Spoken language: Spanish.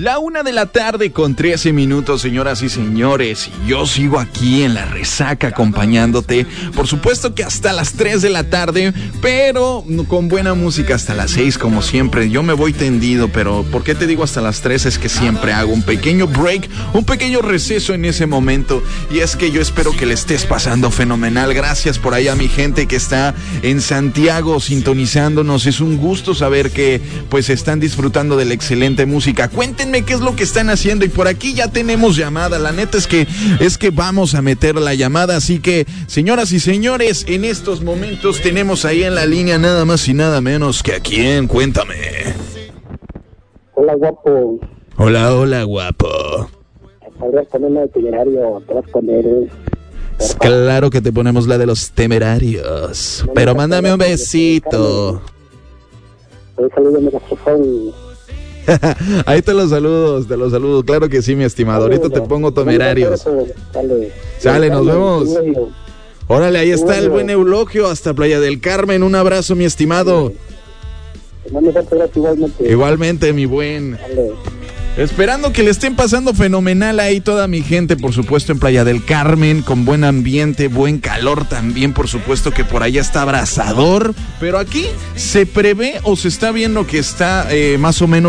La 1:13 con 13 minutos, señoras y señores. Y yo sigo aquí en la resaca acompañándote. Por supuesto que hasta las 3 de la tarde, pero con buena música hasta las 6 como siempre. Yo me voy tendido, pero ¿por qué te digo hasta las 3? Es que siempre hago un pequeño break, un pequeño receso en ese momento. Y es que yo espero que le estés pasando fenomenal. Gracias por ahí a mi gente que está en Santiago sintonizándonos. Es un gusto saber que pues están disfrutando de la excelente música. Cuéntenme qué es lo que están haciendo. Y por aquí ya tenemos llamada. La neta es que vamos a meter la llamada. Así que, señoras y señores, en estos momentos tenemos ahí en la línea nada más y nada menos que a quién. Cuéntame. Hola, guapo. Hola, guapo. ¿Podrías ponerme de Temerario? ¿Te vas a poner? Claro que te ponemos la de los Temerarios. Pero mándame un besito. Salúdame la chofón. Ahí te los saludo. Claro que sí, mi estimado. Ahorita te pongo Temerarios. Sale, nos vemos. Órale, ahí está el buen Eulogio hasta Playa del Carmen. Un abrazo, mi estimado. Igualmente, mi buen. Esperando que le estén pasando fenomenal ahí toda mi gente, por supuesto en Playa del Carmen, con buen ambiente, buen calor también, por supuesto que por allá está abrasador, pero aquí se prevé o se está viendo que está más o menos